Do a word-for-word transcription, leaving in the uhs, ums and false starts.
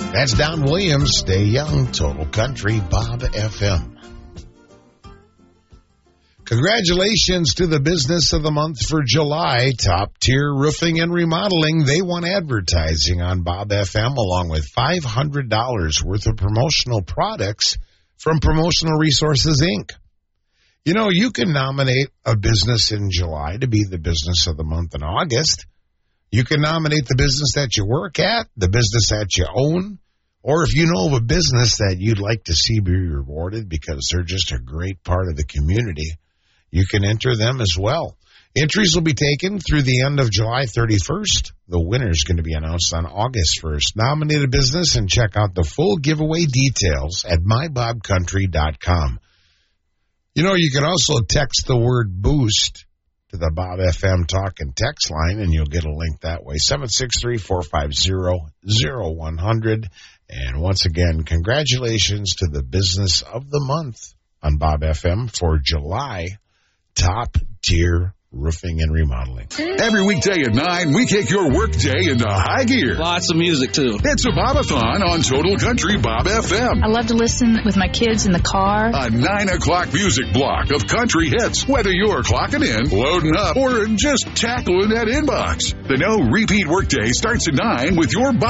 That's Don Williams, Stay Young, Total Country, Bob F M. Congratulations to the business of the month for July, Top Tier Roofing and Remodeling. They won advertising on Bob F M along with five hundred dollars worth of promotional products from Promotional Resources, Incorporated. You know, you can nominate a business in July to be the business of the month in August. You can nominate the business that you work at, the business that you own, or if you know of a business that you'd like to see be rewarded because they're just a great part of the community, you can enter them as well. Entries will be taken through the end of July thirty-first. The winner is going to be announced on August first. Nominate a business and check out the full giveaway details at my bob country dot com. You know, you can also text the word BOOST to the Bob F M Talk and Text line, and you'll get a link that way, seven six three, four five zero, zero one zero zero. And once again, congratulations to the business of the month on Bob F M for July, Top Tier Roofing and Remodeling. Every weekday at nine, we kick your workday into high gear. Lots of music, too. It's a Bobathon on Total Country Bob F M. I love to listen with my kids in the car. A nine o'clock music block of country hits, whether you're clocking in, loading up, or just tackling that inbox. The no repeat workday starts at nine with your Bob